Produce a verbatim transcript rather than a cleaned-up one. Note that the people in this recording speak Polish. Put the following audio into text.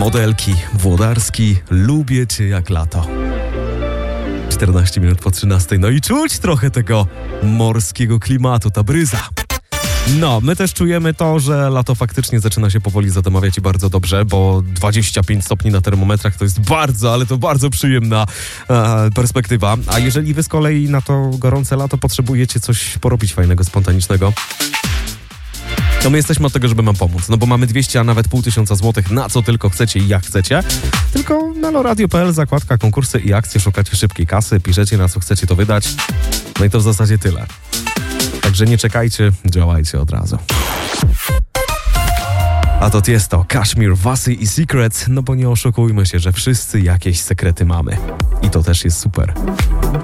modelki, Włodarski, lubię cię jak lato. czternaście minut po trzynastej, no i czuć trochę tego morskiego klimatu, ta bryza. No, my też czujemy to, że lato faktycznie zaczyna się powoli zadomawiać i bardzo dobrze, bo dwadzieścia pięć stopni na termometrach to jest bardzo, ale to bardzo przyjemna e, perspektywa. A jeżeli wy z kolei na to gorące lato potrzebujecie coś porobić fajnego, spontanicznego, to my jesteśmy od tego, żeby wam pomóc. No bo mamy dwieście, a nawet pół tysiąca złotych na co tylko chcecie i jak chcecie. Tylko na loradio kropka p l, zakładka konkursy i akcje, szukacie szybkiej kasy, piszecie na co chcecie to wydać. No i to w zasadzie tyle. Także nie czekajcie, działajcie od razu. A to jest to Kashmir, Vasi i Secret, no bo nie oszukujmy się, że wszyscy jakieś sekrety mamy. I to też jest super.